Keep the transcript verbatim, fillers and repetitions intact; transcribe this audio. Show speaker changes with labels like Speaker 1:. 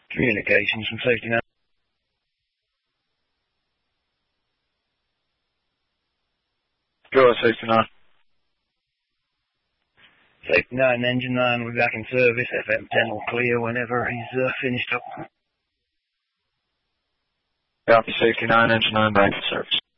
Speaker 1: Communications from Safety nine.
Speaker 2: Go ahead, Safety nine.
Speaker 1: Safety nine, Engine nine, we're back in service. F M ten will clear whenever he's uh, finished up.
Speaker 2: Copy, Safety nine, Engine nine, back in service.